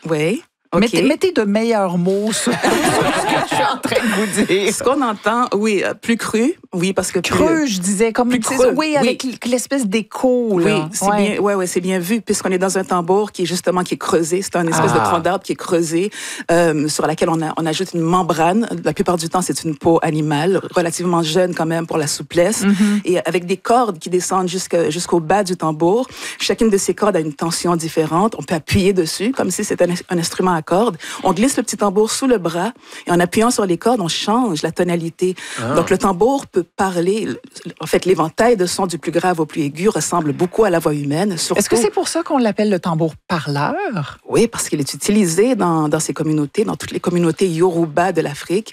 Oui. Okay. Mettez de meilleurs mots sur ce que je suis en train de vous dire. Ce qu'on entend, oui, plus cru, oui, parce que creux, je disais, comme plus creux, oui, avec l'espèce d'écho. Oui, là. c'est bien, ouais, c'est bien vu, puisqu'on est dans un tambour qui est creusé. C'est un espèce de tronc d'arbre qui est creusé, sur laquelle on ajoute une membrane. La plupart du temps, c'est une peau animale, relativement jeune quand même pour la souplesse, et avec des cordes qui descendent jusqu'au bas du tambour. Chacune de ces cordes a une tension différente. On peut appuyer dessus, comme si c'était un instrument à cordes. On glisse le petit tambour sous le bras, et en appuyant sur les cordes, on change la tonalité. Donc, le tambour peut parler. En fait, l'éventail de sons du plus grave au plus aigu ressemble beaucoup à la voix humaine. Surtout... Est-ce que c'est pour ça qu'on l'appelle le tambour parleur? Oui, parce qu'il est utilisé dans ces communautés, dans toutes les communautés Yoruba de l'Afrique,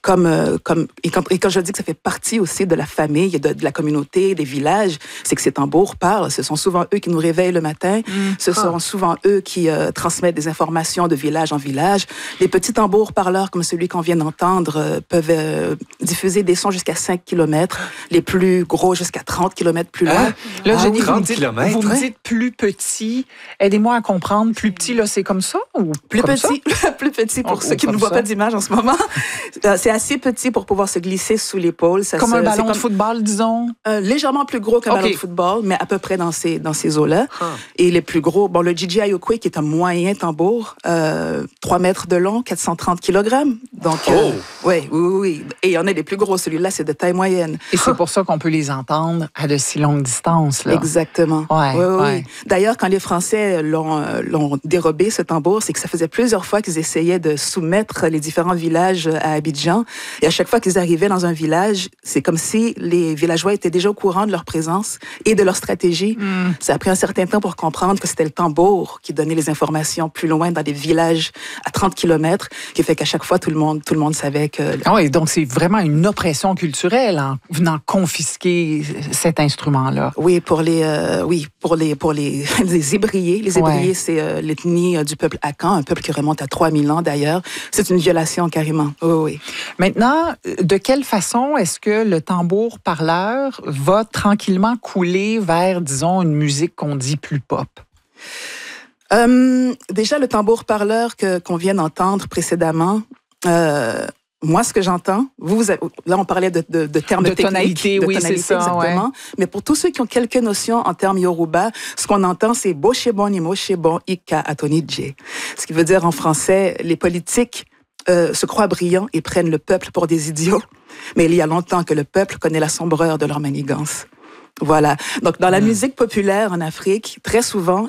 et quand je dis que ça fait partie aussi de la famille, de la communauté, des villages, c'est que ces tambours parlent. Ce sont souvent eux qui nous réveillent le matin. Ce sont souvent eux qui transmettent des informations de village en village. Les petits tambours parleurs, comme celui qu'on vient d'entendre, peuvent diffuser des sons jusqu'à 5 km, les plus gros jusqu'à 30 km plus loin. Là, Jenny, 30 km, vous me dites plus petit. Aidez-moi à comprendre. Plus petit, là, c'est comme ça ou plus comme petit, ça? Plus petit pour ceux qui ne voient pas d'image en ce moment. C'est assez petit pour pouvoir se glisser sous l'épaule. Comme un ballon de football, disons? Légèrement plus gros qu'un ballon de football, mais à peu près dans ces eaux-là. Et les plus gros, le Gigi Ayokwe, qui est un moyen tambour, 3 mètres de long, 430 kg. Donc, oui. Et il y en a des plus gros. Celui-là, c'est de taille moyenne. Et c'est pour ça qu'on peut les entendre à de si longues distances, là. Exactement. Oui. D'ailleurs, quand les Français l'ont dérobé, ce tambour, c'est que ça faisait plusieurs fois qu'ils essayaient de soumettre les différents villages à Abidjan. Et à chaque fois qu'ils arrivaient dans un village, c'est comme si les villageois étaient déjà au courant de leur présence et de leur stratégie. Ça a pris un certain temps pour comprendre que c'était le tambour qui donnait les informations plus loin dans des villages à 30 km, qui fait qu'à chaque fois, tout le monde savait que... Oui, donc c'est vraiment une oppression culturelle en venant confisquer cet instrument-là. Oui, pour les les Ébriers. Les Ébriers, c'est l'ethnie du peuple Akan, un peuple qui remonte à 3000 ans d'ailleurs. C'est une violation carrément. Oui. Maintenant, de quelle façon est-ce que le tambour parleur va tranquillement couler vers, disons, une musique qu'on dit plus pop? Déjà, le tambour parleur qu'on vient d'entendre précédemment, moi, ce que j'entends, là, on parlait de termes techniques. Tonalité, oui, c'est ça. Exactement. Ouais. Mais pour tous ceux qui ont quelques notions en termes Yoruba, ce qu'on entend, c'est Boshebon ni Moshebon Ika Atonidje. Ce qui veut dire en français, les politiques se croient brillants et prennent le peuple pour des idiots. Mais il y a longtemps que le peuple connaît la sombreur de leur manigance. Voilà. Donc, dans la musique populaire en Afrique, très souvent,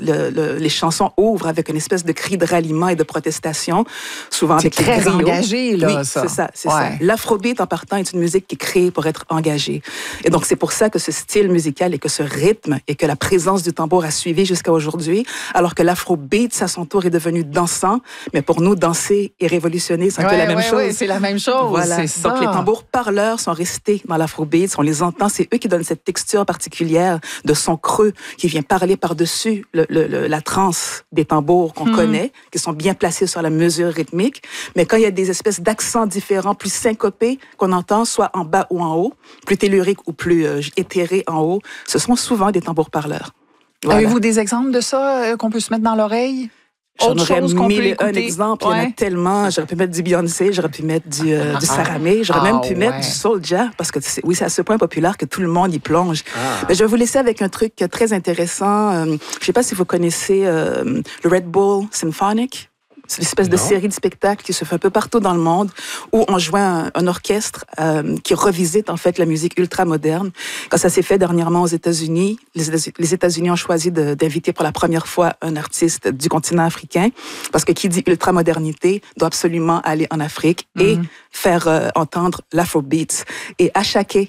les chansons ouvrent avec une espèce de cri de ralliement et de protestation, souvent avec très griots. Engagé, là, oui, ça. C'est ça. L'afrobeat, en partant, est une musique qui est créée pour être engagée. Et donc, c'est pour ça que ce style musical et que ce rythme et que la présence du tambour a suivi jusqu'à aujourd'hui, alors que l'afrobeat, à son tour, est devenu dansant. Mais pour nous, danser et révolutionner, c'est un peu la même chose. Oui, c'est la même chose. Voilà. Donc, les tambours parleurs sont restés dans l'afrobeat. On les entend, c'est eux qui donnent cette texture particulière de son creux qui vient parler par-dessus la transe des tambours qu'on connaît, qui sont bien placés sur la mesure rythmique. Mais quand il y a des espèces d'accents différents, plus syncopés, qu'on entend soit en bas ou en haut, plus telluriques ou plus éthérés en haut, ce sont souvent des tambours parleurs. Voilà. Avez-vous des exemples de ça qu'on peut se mettre dans l'oreille? J'en aurais mille un exemple. Il y en a tellement. J'aurais pu mettre du Beyoncé, j'aurais pu mettre du Saramé, j'aurais même pu mettre du Soulja, parce que c'est à ce point populaire que tout le monde y plonge. Mais je vais vous laisser avec un truc très intéressant. Je ne sais pas si vous connaissez le Red Bull Symphonic. C'est une espèce de série de spectacles qui se fait un peu partout dans le monde, où on joue un orchestre qui revisite en fait la musique ultra moderne. Quand ça s'est fait dernièrement aux États-Unis, les États-Unis ont choisi d'inviter pour la première fois un artiste du continent africain, parce que qui dit ultra modernité doit absolument aller en Afrique et faire entendre l'afrobeat. Et Asake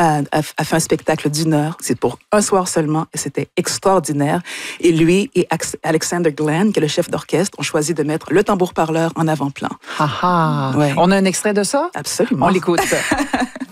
a fait un spectacle d'1 heure. C'est pour un soir seulement et c'était extraordinaire. Et lui et Alexander Glenn, qui est le chef d'orchestre, ont choisi de mettre le tambour parleur en avant-plan. Ouais. On a un extrait de ça? Absolument. On l'écoute.